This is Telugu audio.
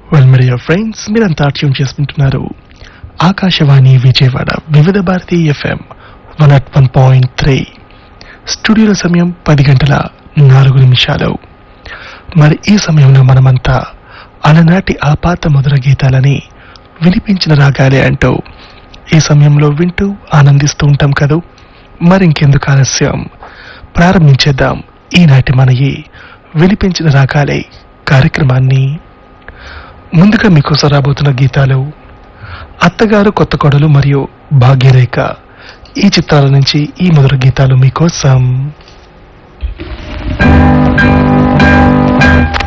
వెల్ మీడియా ఫ్రెండ్స్, మీరంతా ట్యూన్ చేసుకుంటున్నారు ఆకాశవాణి విజయవాడ వివిధ భారతి ఎఫ్ఎం 101.3. స్టూడియోల సమయం 10:04. మరి ఈ సమయంలో మనమంతా అలనాటి ఆపాత మధుర గీతాలని వినిపించిన రాగాలే అంటూ ఈ సమయంలో వింటూ ఆనందిస్తూ ఉంటాం కదా. మరి ఇంకెందుకు ఆలస్యం, ప్రారంభించేద్దాం ఈనాటి మన ఈ వినిపించిన రాగాలే కార్యక్రమాన్ని. ముందుగా మీకోసం రాబోతున్న గీతాలు అత్తగారు, కొత్త కోడలు మరియు భాగ్యరేఖ ఈ చిత్రాల నుంచి ఈ మధుర గీతాలు మీకోసం.